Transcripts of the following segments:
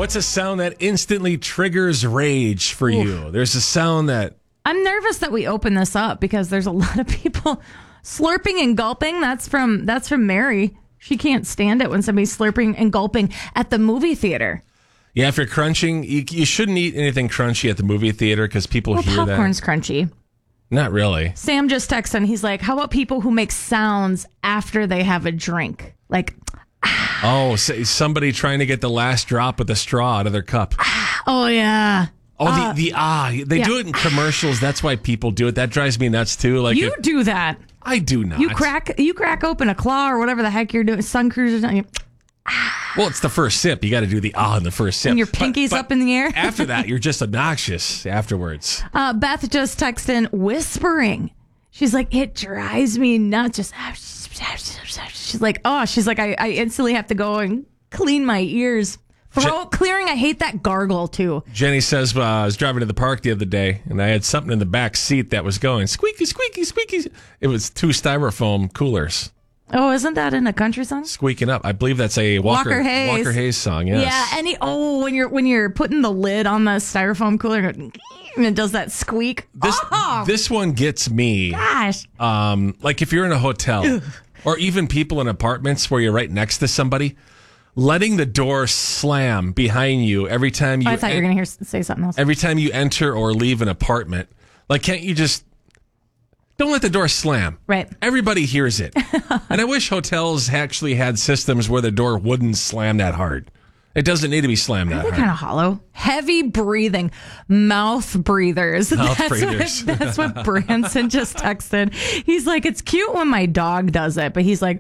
What's a sound that instantly triggers rage for you? There's a sound that... I'm nervous that we open this up because there's a lot of people slurping and gulping. That's from Mary. She can't stand it when somebody's slurping and gulping at the movie theater. Yeah, if you're crunching, you shouldn't eat anything crunchy at the movie theater because people hear that. Popcorn's crunchy. Not really. Sam just texted and he's like, how about people who make sounds after they have a drink? Like, oh, somebody trying to get the last drop of the straw out of their cup. Oh, yeah. Oh, they do it in commercials. That's why people do it. That drives me nuts too. Like you do that. I do not. You crack open a claw or whatever the heck you're doing. Sun cruisers. Well, it's the first sip. You got to do the in the first sip. And your pinky's up in the air. After that, you're just obnoxious afterwards. Beth just texted in whispering. She's like, it drives me nuts. Just she's like, I instantly have to go and clean my ears. Throat clearing, I hate that gargle too. Jenny says, I was driving to the park the other day and I had something in the back seat that was going squeaky, squeaky, squeaky. It was 2 styrofoam coolers. Oh, isn't that in a country song? Squeaking up. I believe that's a Walker Hayes song, yes. Yeah, and when you're putting the lid on the styrofoam cooler and it does that squeak. This one gets me. Gosh. Like if you're in a hotel or even people in apartments where you're right next to somebody, letting the door slam behind you every time you... I thought you were going to say something else. Every time you enter or leave an apartment. Like, can't you just... Don't let the door slam. Right. Everybody hears it. And I wish hotels actually had systems where the door wouldn't slam that hard. It doesn't need to be slammed that hard. Kind of hollow. Heavy breathing. Mouth breathers. That's what Branson just texted. He's like, it's cute when my dog does it, but he's like,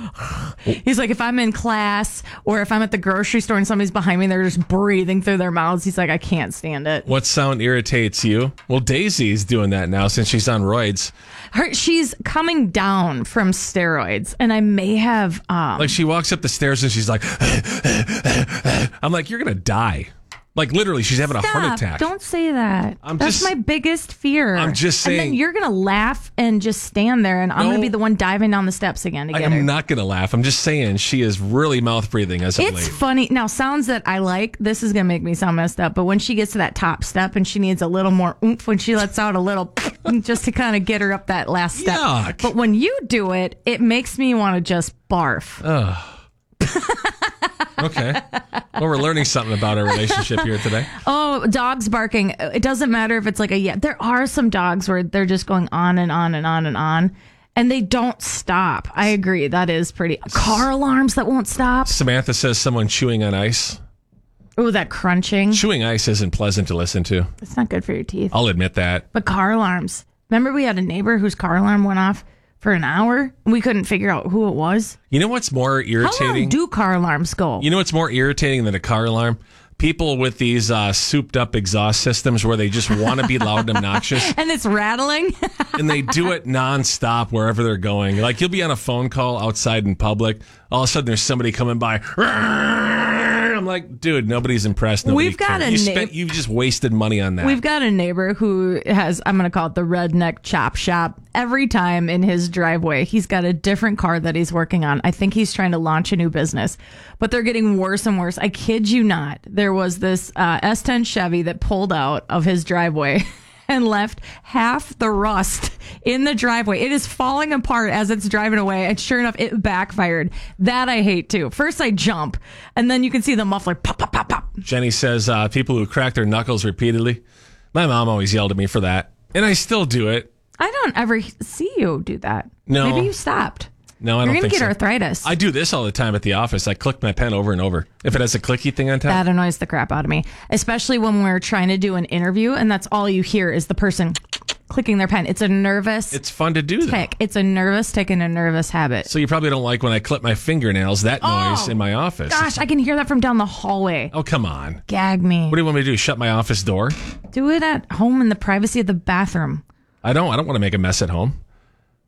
if I'm in class or if I'm at the grocery store and somebody's behind me, they're just breathing through their mouths. He's like, I can't stand it. What sound irritates you? Well, Daisy's doing that now since she's on roids. She's coming down from steroids, and I may have... like she walks up the stairs and she's like... I'm like, you're going to die. Like literally, she's having a heart attack. Don't say that. That's my biggest fear. I'm just saying. And then you're going to laugh and just stand there, and I'm going to be the one diving down the steps again to get her. I'm not going to laugh. I'm just saying she is really mouth breathing as of late. It's funny. Now, sounds that I like, this is going to make me sound messed up, but when she gets to that top step and she needs a little more oomph when she lets out a little just to kind of get her up that last step. Yuck. But when you do it, it makes me want to just barf. Ugh. Okay. Well, we're learning something about our relationship here today. Oh, dogs barking. It doesn't matter if it's like there are some dogs where they're just going on and on and on and on, and they don't stop. I agree. That is pretty. Car alarms that won't stop. Samantha says someone chewing on ice. Oh, that crunching. Chewing ice isn't pleasant to listen to. It's not good for your teeth. I'll admit that. But car alarms. Remember we had a neighbor whose car alarm went off for an hour, and we couldn't figure out who it was. You know what's more irritating? How long do car alarms go? You know what's more irritating than a car alarm? People with these souped up exhaust systems where they just want to be loud and obnoxious. And it's rattling. And they do it nonstop wherever they're going. Like you'll be on a phone call outside in public. All of a sudden there's somebody coming by. I'm like, dude, nobody's impressed. Nobody cares. You just wasted money on that. We've got a neighbor who has, I'm going to call it the redneck chop shop. Every time in his driveway, he's got a different car that he's working on. I think he's trying to launch a new business, but they're getting worse and worse. I kid you not. There was this S10 Chevy that pulled out of his driveway and left half the rust in the driveway. It is falling apart as it's driving away, and sure enough, it backfired. That I hate too. First I jump, and then you can see the muffler pop, pop, pop, pop. Jenny says people who crack their knuckles repeatedly. My mom always yelled at me for that, and I still do it. I don't ever see you do that. No. Maybe you stopped. No, I don't think so. You're going to get arthritis. I do this all the time at the office. I click my pen over and over. If it has a clicky thing on top. That annoys the crap out of me, especially when we're trying to do an interview and that's all you hear is the person clicking their pen. It's a nervous It's fun to do tick. that. It's a nervous tick and a nervous habit. So you probably don't like when I clip my fingernails, that noise in my office. Gosh, I can hear that from down the hallway. Oh, come on. Gag me. What do you want me to do? Shut my office door? Do it at home in the privacy of the bathroom. I don't want to make a mess at home.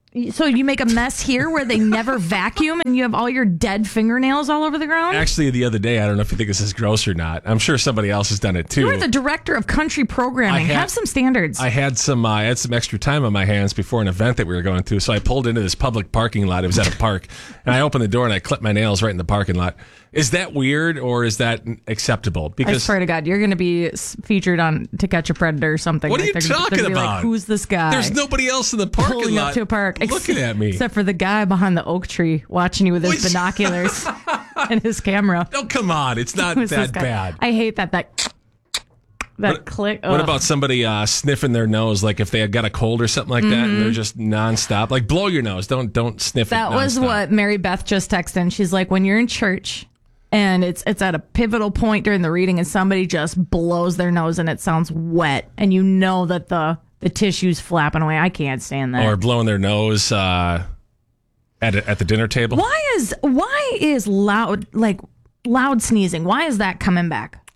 So you make a mess here where they never vacuum and you have all your dead fingernails all over the ground? Actually, the other day, I don't know if you think this is gross or not. I'm sure somebody else has done it too. You're the director of country programming. Have some standards. I had some extra time on my hands before an event that we were going to. So I pulled into this public parking lot. It was at a park. And I opened the door and I clipped my nails right in the parking lot. Is that weird or is that acceptable? Because I swear to God, you're going to be featured on To Catch a Predator or something. What are you talking about? Like, who's this guy? There's nobody else in the parking pulling lot up to a park looking at me. Except for the guy behind the oak tree watching you with his binoculars and his camera. Oh, come on. It's not that bad. I hate that click. What about somebody sniffing their nose, like if they had got a cold or something like that, and they're just nonstop? Like, blow your nose. Don't sniff it nonstop. That was what Mary Beth just texted in. She's like, when you're in church and it's at a pivotal point during the reading and somebody just blows their nose and it sounds wet and you know that the tissue's flapping away. I can't stand that. Or blowing their nose at the dinner table. Why is loud sneezing? Why is that coming back?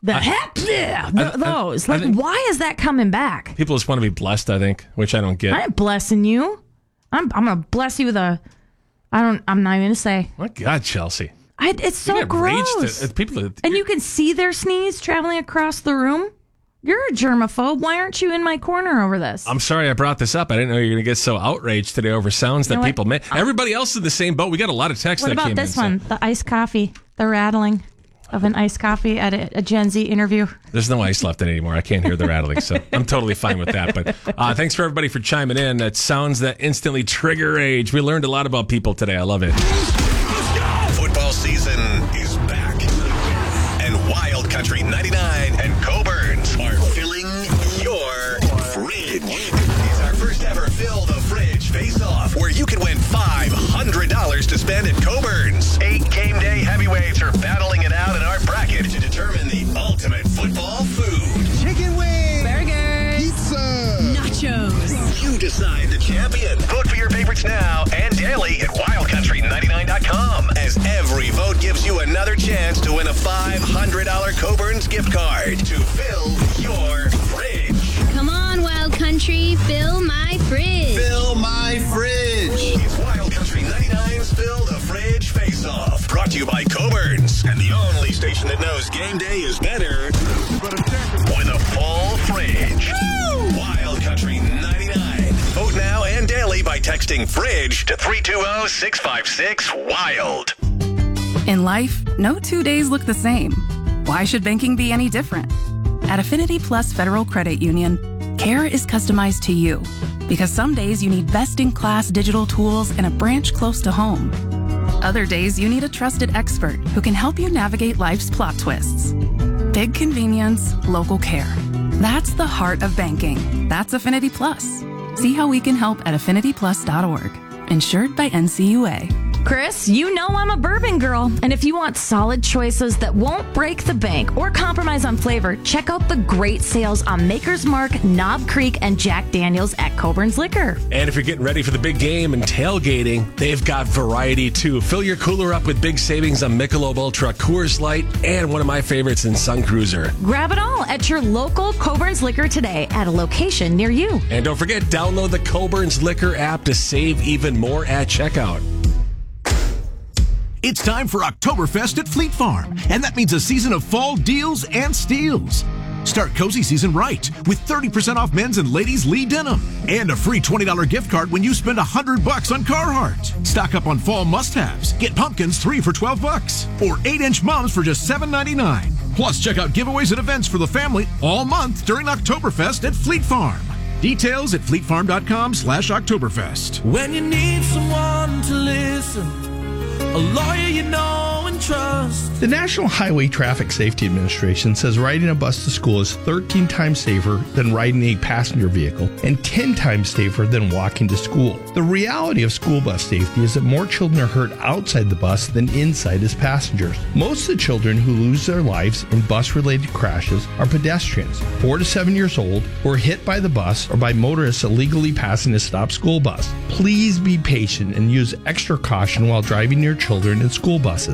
Those. Why is that coming back? People just want to be blessed, I think, which I don't get. I ain't blessing you. I'm gonna bless you with I'm not even gonna say. My God, Chelsea. It's so gross. And you can see their sneeze traveling across the room. You're a germaphobe. Why aren't you in my corner over this? I'm sorry I brought this up. I didn't know you were going to get so outraged today over sounds that people make. Everybody else is in the same boat. We got a lot of texts that came in. What about this one? The iced coffee. The rattling of an iced coffee at a Gen Z interview. There's no ice left in it anymore. I can't hear the rattling, so I'm totally fine with that. But thanks for everybody for chiming in. That sounds that instantly trigger rage. We learned a lot about people today. I love it. Football season is back. And Wild Country 99 and Coburn's are filling your fridge. It's our first ever Fill the Fridge Face-Off, where you can win $500 to spend at Coburn's. 8 game day heavyweights are battling it out in our bracket to determine the ultimate football food. Chicken wings, burgers, pizza, nachos. You decide the champion. Vote for your favorites now and daily at wildcountry99.com, as every vote gives you another chance to win a $500 Coburn's gift card to fill your fridge. Come on, Wild Country, fill my fridge. Fill my fridge. It's Wild Country 99's Fill the Fridge Face-Off. Brought to you by Coburn's, and the only station that knows game day is better with a full fridge. Woo! Wild Country 99. Vote now and daily by texting FRIDGE to 320-656-WILD. In life, no 2 days look the same. Why should banking be any different? At Affinity Plus Federal Credit Union, care is customized to you because some days you need best-in-class digital tools and a branch close to home. Other days you need a trusted expert who can help you navigate life's plot twists. Big convenience, local care. That's the heart of banking. That's Affinity Plus. See how we can help at affinityplus.org. Insured by NCUA. Chris, you know I'm a bourbon girl, and if you want solid choices that won't break the bank or compromise on flavor, check out the great sales on Maker's Mark, Knob Creek, and Jack Daniels at Coburn's Liquor. And if you're getting ready for the big game and tailgating, they've got variety too. Fill your cooler up with big savings on Michelob Ultra, Coors Light, and one of my favorites in Sun Cruiser. Grab it all at your local Coburn's Liquor today at a location near you. And don't forget, download the Coburn's Liquor app to save even more at checkout. It's time for Oktoberfest at Fleet Farm, and that means a season of fall deals and steals. Start cozy season right with 30% off men's and ladies' Lee denim and a free $20 gift card when you spend $100 on Carhartt. Stock up on fall must-haves. Get pumpkins 3 for $12 or 8-inch mums for just $7.99. Plus, check out giveaways and events for the family all month during Oktoberfest at Fleet Farm. Details at fleetfarm.com/Oktoberfest. When you need someone to listen, a lawyer you know and trust. The National Highway Traffic Safety Administration says riding a bus to school is 13 times safer than riding a passenger vehicle and 10 times safer than walking to school. The reality of school bus safety is that more children are hurt outside the bus than inside as passengers. Most of the children who lose their lives in bus-related crashes are pedestrians, 4 to 7 years old, who are hit by the bus or by motorists illegally passing a stopped school bus. Please be patient and use extra caution while driving your children in school buses. And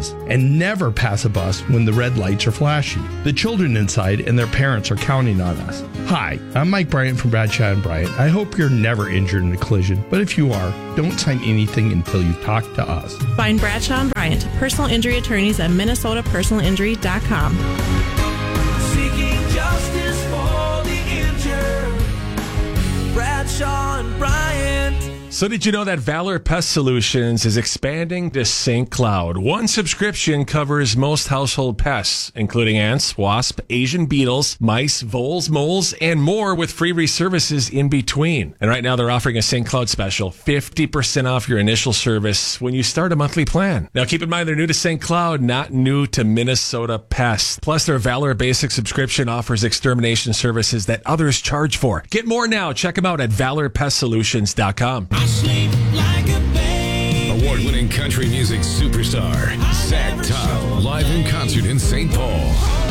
never pass a bus when the red lights are flashing. The children inside and their parents are counting on us. Hi, I'm Mike Bryant from Bradshaw & Bryant. I hope you're never injured in a collision, but if you are, don't sign anything until you talk to us. Find Bradshaw & Bryant, personal injury attorneys at minnesotapersonalinjury.com. Seeking justice for the injured. Bradshaw & Bryant. So did you know that Valor Pest Solutions is expanding to St. Cloud? One subscription covers most household pests, including ants, wasps, Asian beetles, mice, voles, moles, and more with free reservices in between. And right now they're offering a St. Cloud special, 50% off your initial service when you start a monthly plan. Now keep in mind they're new to St. Cloud, not new to Minnesota Pests. Plus their Valor Basic subscription offers extermination services that others charge for. Get more now. Check them out at valorpestsolutions.com. Award-winning country music superstar Zach Top live in concert in St. Paul.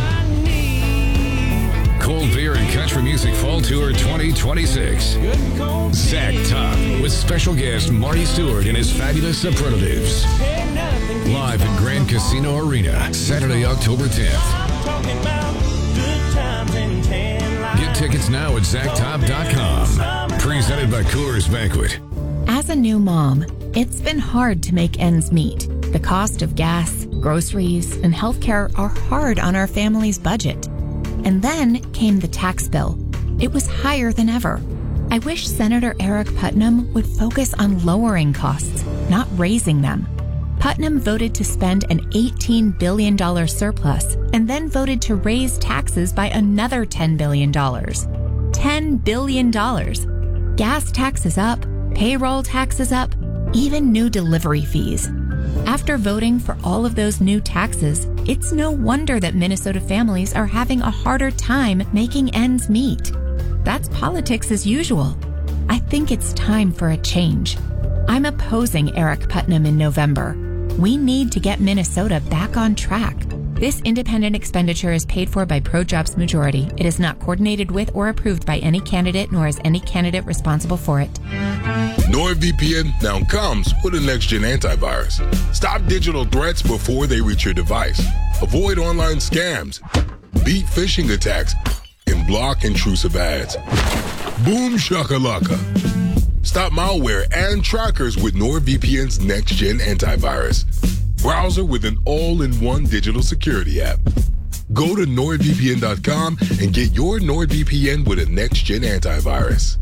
Cold Beer and Country Music Fall Tour 2026. Zach Top with special guest Marty Stewart and his fabulous superlatives. Live at Grand Casino Arena, Saturday, October 10th. Get tickets now at ZachTop.com. Presented by Coors Banquet. As a new mom, it's been hard to make ends meet. The cost of gas, groceries, and healthcare are hard on our family's budget. And then came the tax bill. It was higher than ever. I wish Senator Eric Putnam would focus on lowering costs, not raising them. Putnam voted to spend an $18 billion surplus and then voted to raise taxes by another $10 billion. $10 billion. Gas taxes up, payroll taxes up, even new delivery fees. After voting for all of those new taxes, it's no wonder that Minnesota families are having a harder time making ends meet. That's politics as usual. I think it's time for a change. I'm opposing Eric Putnam in November. We need to get Minnesota back on track. This independent expenditure is paid for by ProJobs Majority. It is not coordinated with or approved by any candidate, nor is any candidate responsible for it. NordVPN now comes with a next-gen antivirus. Stop digital threats before they reach your device. Avoid online scams, beat phishing attacks, and block intrusive ads. Boom shakalaka. Stop malware and trackers with NordVPN's next-gen antivirus. Browser with an all-in-one digital security app. Go to NordVPN.com and get your NordVPN with a next-gen antivirus.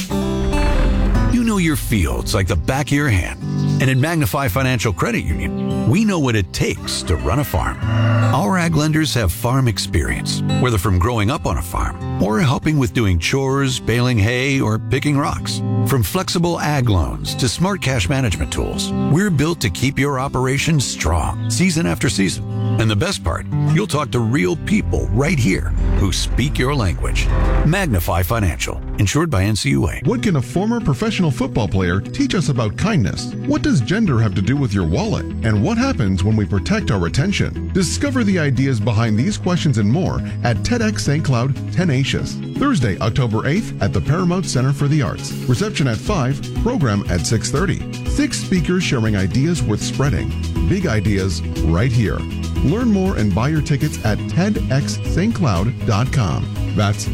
You know your fields like the back of your hand. And at Magnify Financial Credit Union, we know what it takes to run a farm. Our ag lenders have farm experience, whether from growing up on a farm or helping with doing chores, baling hay, or picking rocks. From flexible ag loans to smart cash management tools, we're built to keep your operations strong season after season. And the best part, you'll talk to real people right here who speak your language. Magnify Financial, insured by NCUA. What can a former professional football player teach us about kindness? What does gender have to do with your wallet? And what happens when we protect our retention? Discover the ideas behind these questions and more at TEDx St. Cloud Tenacious. Thursday, October 8th at the Paramount Center for the Arts. Reception at 5, program at 6:30. 6 speakers sharing ideas worth spreading. Big ideas right here. Learn more and buy your tickets at TEDxStCloud.com. That's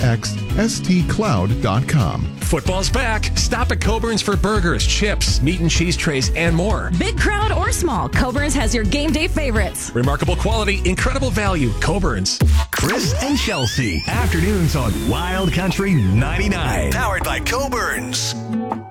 TEDxStCloud.com. Football's back. Stop at Coburn's for burgers, chips, meat and cheese trays, and more. Big crowd or small, Coburn's has your game day favorites. Remarkable quality, incredible value. Coburn's. Chris and Chelsea. Afternoons on Wild Country 99. Powered by Coburn's.